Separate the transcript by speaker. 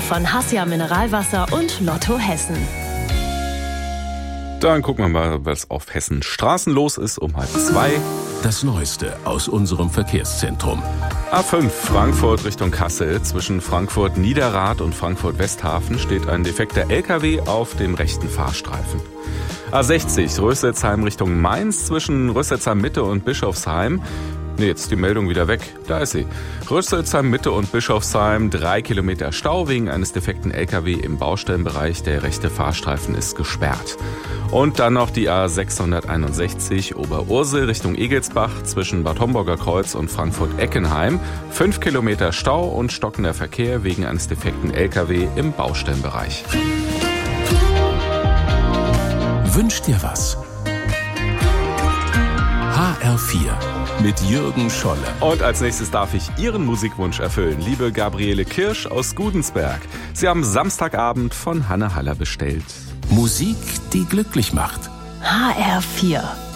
Speaker 1: von Hassia Mineralwasser und Lotto Hessen.
Speaker 2: Dann gucken wir mal, was auf Hessen Straßen los ist um 1:30.
Speaker 3: Das Neueste aus unserem Verkehrszentrum.
Speaker 2: A5 Frankfurt Richtung Kassel. Zwischen Frankfurt Niederrad und Frankfurt Westhafen steht ein defekter LKW auf dem rechten Fahrstreifen. A60 Rösselsheim Richtung Mainz. Zwischen Rösselsheim Mitte und Bischofsheim. Jetzt ist die Meldung wieder weg. Da ist sie. Rösselsheim Mitte und Bischofsheim, 3 Kilometer Stau wegen eines defekten LKW im Baustellenbereich. Der rechte Fahrstreifen ist gesperrt. Und dann noch die A661 Oberursel Richtung Egelsbach zwischen Bad Homburger Kreuz und Frankfurt-Eckenheim. 5 Kilometer Stau und stockender Verkehr wegen eines defekten LKW im Baustellenbereich.
Speaker 3: Wünsch dir was? HR4 mit Jürgen Scholle.
Speaker 2: Und als nächstes darf ich Ihren Musikwunsch erfüllen, liebe Gabriele Kirsch aus Gudensberg. Sie haben Samstagabend von Hanne Haller bestellt.
Speaker 3: Musik, die glücklich macht.
Speaker 1: HR4.